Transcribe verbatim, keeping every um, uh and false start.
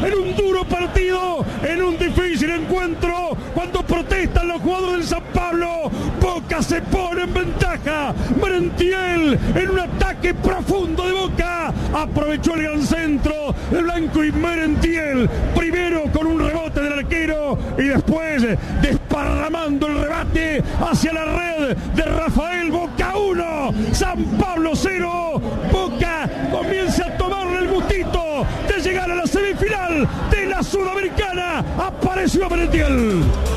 en un duro partido, en un difícil encuentro, cuando protestan los jugadores del San Pablo, Boca se pone en ventaja. Merentiel en un ataque profundo de Boca aprovechó el gran centro de Blanco y Merentiel, primero con un rebote del arquero y después desparramando el rebate hacia la red de Rafael. Boca uno, San Pablo cero. Boca comienza a tomarle el gustito de llegar a la semifinal de la Sudamericana. Apareció Merentiel.